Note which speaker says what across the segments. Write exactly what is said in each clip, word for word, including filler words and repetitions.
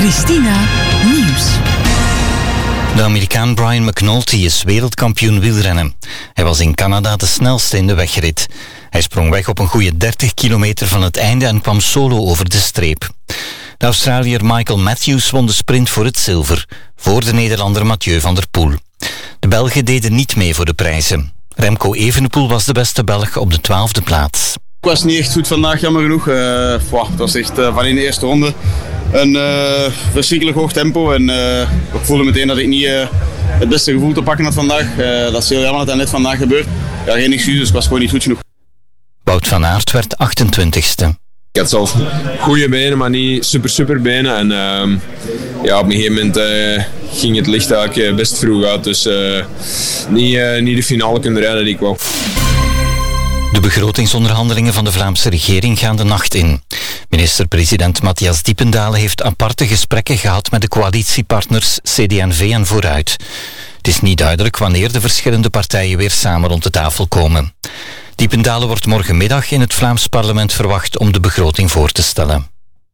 Speaker 1: Christina Nieuws.
Speaker 2: De Amerikaan Brian McNulty is wereldkampioen wielrennen. Hij was in Canada de snelste in de wegrit. Hij sprong weg op een goede dertig kilometer van het einde en kwam solo over de streep. De Australiër Michael Matthews won de sprint voor het zilver, voor de Nederlander Mathieu van der Poel. De Belgen deden niet mee voor de prijzen. Remco Evenepoel was de beste Belg op de twaalfde plaats.
Speaker 3: Ik was niet echt goed vandaag, jammer genoeg. Uh, wow, het was echt uh, van in de eerste ronde een uh, verschrikkelijk hoog tempo. En uh, ik voelde meteen dat ik niet uh, het beste gevoel te pakken had vandaag. Uh, dat is heel jammer dat dat net vandaag gebeurt. Ja, geen excuses, ik was gewoon niet goed genoeg.
Speaker 2: Wout van Aert werd achtentwintigste.
Speaker 4: Ik had zelf goede benen, maar niet super super benen. En uh, ja, op een gegeven moment uh, ging het licht eigenlijk best vroeg uit. Dus uh, niet, uh, niet de finale kunnen rijden die ik wou.
Speaker 2: De begrotingsonderhandelingen van de Vlaamse regering gaan de nacht in. Minister-president Matthias Diependalen heeft aparte gesprekken gehad met de coalitiepartners C D en V en Vooruit. Het is niet duidelijk wanneer de verschillende partijen weer samen rond de tafel komen. Diependalen wordt morgenmiddag in het Vlaams parlement verwacht om de begroting voor te stellen.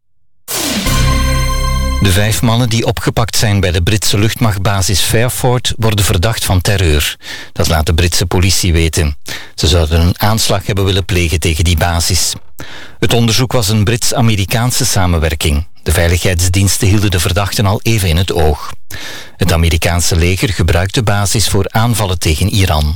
Speaker 2: De vijf mannen die opgepakt zijn bij de Britse luchtmachtbasis Fairford worden verdacht van terreur. Dat laat de Britse politie weten. Ze zouden een aanslag hebben willen plegen tegen die basis. Het onderzoek was een Brits-Amerikaanse samenwerking. De veiligheidsdiensten hielden de verdachten al even in het oog. Het Amerikaanse leger gebruikt de basis voor aanvallen tegen Iran.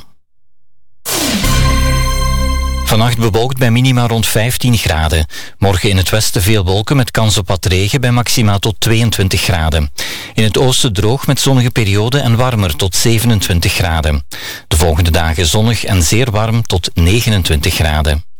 Speaker 2: Vannacht bewolkt bij minima rond vijftien graden. Morgen in het westen veel wolken met kans op wat regen bij maxima tot tweeëntwintig graden. In het oosten droog met zonnige perioden en warmer tot zevenentwintig graden. De volgende dagen zonnig en zeer warm tot negenentwintig graden.